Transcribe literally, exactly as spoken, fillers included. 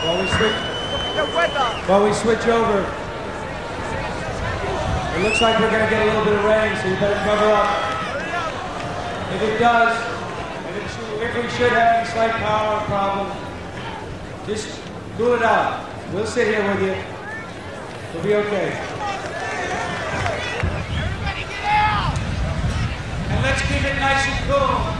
While we switch, while we switch over, it looks like we're going to get a little bit of rain, so you better cover up. If it does, if, it should, if we should have any slight power problem, just cool it out. We'll sit here with you. We'll be okay. Everybody get out! And let's keep it nice and cool.